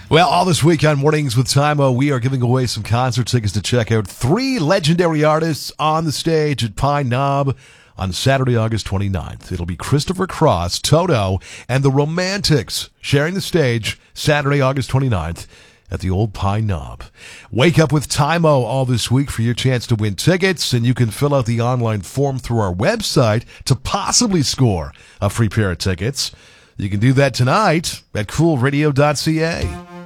Well, all this week on Mornings with Tymo, we are giving away some concert tickets to check out 3 legendary artists on the stage at Pine Knob on Saturday, August 29th. It'll be Christopher Cross, Toto, and the Romantics sharing the stage Saturday, August 29th at the old Pine Knob. Wake up with Tymo all this week for your chance to win tickets, and you can fill out the online form through our website to possibly score a free pair of tickets. You can do that tonight at coolradio.ca.